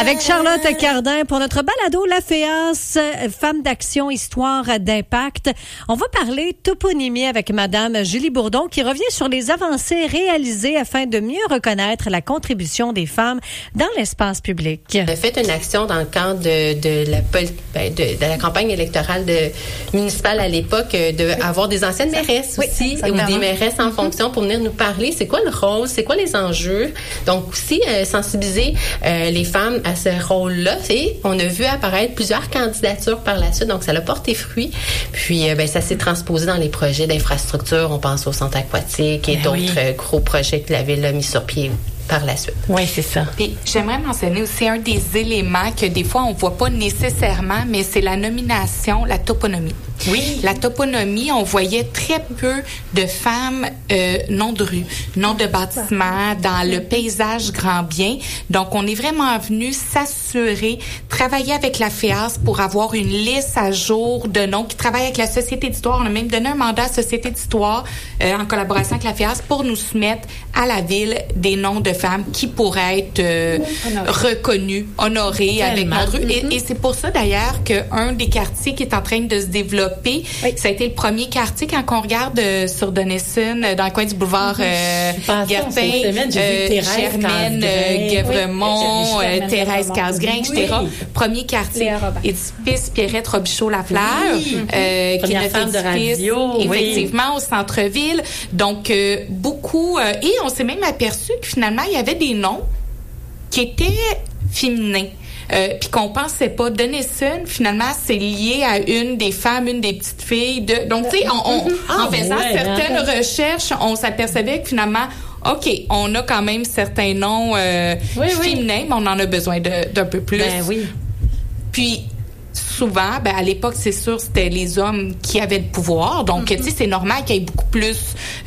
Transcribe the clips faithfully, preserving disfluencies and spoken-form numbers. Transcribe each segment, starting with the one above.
Avec Charlotte Cardin pour notre balado La Féas, Femmes d'action, histoire d'impact. On va parler toponymie avec Madame Julie Bourdon qui revient sur les avancées réalisées afin de mieux reconnaître la contribution des femmes dans l'espace public. On a fait une action dans le cadre de, de, la, ben de, de la campagne électorale de, municipale à l'époque, de avoir des anciennes mairesses oui, aussi, ou des mairesses en mm-hmm. fonction pour venir nous parler. C'est quoi le rôle? C'est quoi les enjeux? Donc aussi, euh, sensibiliser euh, les femmes à ce rôle-là. Et on a vu apparaître plusieurs candidatures par la suite, donc ça a porté fruit. Puis, euh, ben, ça s'est transposé dans les projets d'infrastructure. On pense au centre aquatique et ben d'autres oui. euh, gros projets que la Ville a mis sur pied par la suite. Oui, c'est ça. Puis, j'aimerais mentionner aussi un des éléments que des fois on voit pas nécessairement, mais c'est la nomination, la toponymie. Oui. La toponymie, on voyait très peu de femmes euh, nom de rue, nom de bâtiment dans le paysage grand bien. Donc, on est vraiment venu s'assurer, travailler avec la Féas pour avoir une liste à jour de noms qui travaille avec la Société d'histoire. On a même donné un mandat à la Société d'histoire euh, en collaboration avec la Féas pour nous soumettre à la Ville des noms de femmes qui pourraient être euh, reconnues, honorées avec notre rue. Mm-hmm. Et, et c'est pour ça d'ailleurs qu'un des quartiers qui est en train de se développer, oui. ça a été le premier quartier quand on regarde euh, sur Donnison, euh, dans le coin du boulevard euh, Gertin, euh, Germaine euh, Guévremont, oui. euh, Thérèse Casgrain, et cetera. Oui. Premier quartier, édifice Pierrette Robichaud-Lafleur, oui. euh, qui est notre femme de radio, effectivement, oui. au centre-ville. Donc, euh, beaucoup... Euh, et on s'est même aperçu que finalement, il y avait des noms qui étaient féminins. Euh, puis qu'on pensait pas. Donnison, finalement, c'est lié à une des femmes, une des petites filles. De, donc, tu sais, on, on, ah, en faisant ouais, certaines hein. recherches, on s'apercevait que finalement, OK, on a quand même certains noms euh, oui, féminins, oui. mais on en a besoin de, d'un peu plus. Ben oui. Puis, souvent, ben à l'époque, c'est sûr, c'était les hommes qui avaient le pouvoir. Donc, mm-hmm. tu sais, c'est normal qu'il y ait beaucoup plus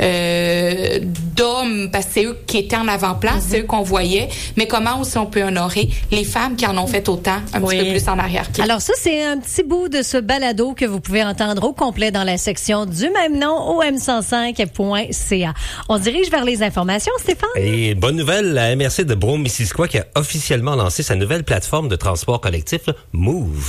euh, d'hommes, parce que c'est eux qui étaient en avant-plan, mm-hmm. c'est eux qu'on voyait. Mais comment aussi on peut honorer les femmes qui en ont fait autant, un oui. petit peu plus en arrière. Alors ça, c'est un petit bout de ce balado que vous pouvez entendre au complet dans la section du même nom, o m cent cinq point c a. On se dirige vers les informations, Stéphane. Et bonne nouvelle, la M R C de Brome-Missisquoi qui a officiellement lancé sa nouvelle plateforme de transport collectif, Move.